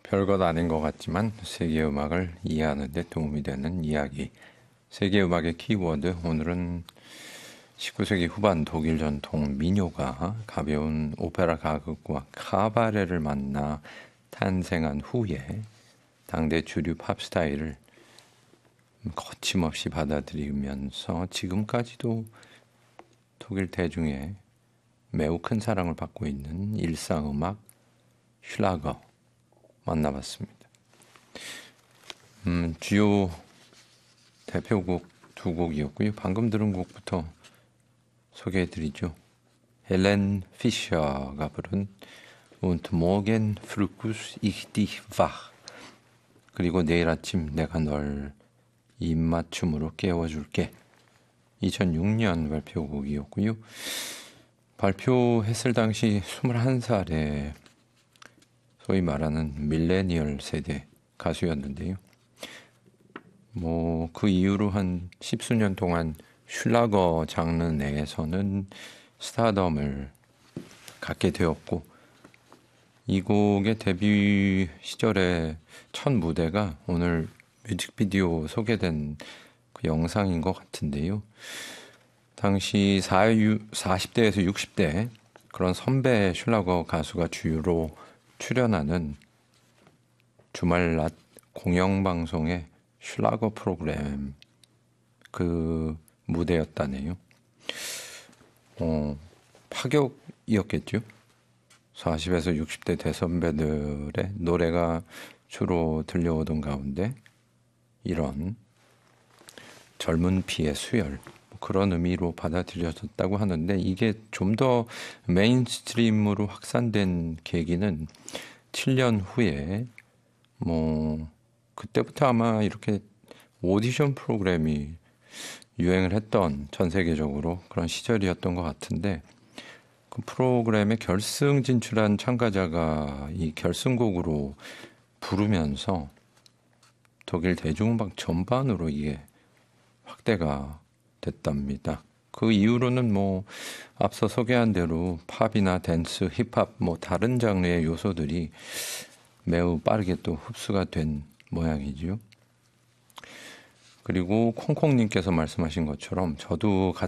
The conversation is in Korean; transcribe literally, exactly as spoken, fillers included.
별것 아닌 것 같지만 세계 음악을 이해하는 데 도움이 되는 이야기. 세계 음악의 키워드. 오늘은 십구 세기 후반 독일 전통 민요가 가벼운 오페라 가극과 카바레를 만나 탄생한 후에 당대 주류 팝 스타일을 거침없이 받아들이면서 지금까지도 독일 대중의 매우 큰 사랑을 받고 있는 일상음악 슐라거 만나봤습니다. 음, 주요 대표곡 두 곡이었고요. 방금 들은 곡부터 소개해드리죠. 헬렌 피셔가 부른 Und morgen frühs ich dich wach. 그리고 내일 아침 내가 널 입맞춤으로 깨워줄게. 이천육 년 발표곡이었고요. 발표했을 당시 스물한 살에 소위 말하는 밀레니얼 세대 가수였는데요. 뭐 그 이후로 한 십수년 동안 슐라거 장르 내에서는 스타덤을 갖게 되었고, 이 곡의 데뷔 시절의 첫 무대가 오늘 뮤직비디오 소개된 그 영상인 것 같은데요. 당시 사십 대에서 육십 대 그런 선배 슐라거 가수가 주로 출연하는 주말 낮 공영방송의 슐라거 프로그램 그 무대였다네요. 어, 파격이었겠죠. 사십에서 육십 대 대선배들의 노래가 주로 들려오던 가운데 이런 젊은 피의 수혈, 그런 의미로 받아들여졌다고 하는데, 이게 좀 더 메인스트림으로 확산된 계기는 칠 년 후에 뭐 그때부터 아마 이렇게 오디션 프로그램이 유행을 했던, 전 세계적으로 그런 시절이었던 것 같은데, 그 프로그램에 결승 진출한 참가자가 이 결승곡으로 부르면서 독일 대중음악 전반으로 이게 확대가 됐답니다. 그 이후로는 뭐 앞서 소개한 대로 팝이나 댄스, 힙합, 뭐 다른 장르의 요소들이 매우 빠르게 또 흡수가 된 모양이죠. 그리고 콩콩님께서 말씀하신 것처럼 저도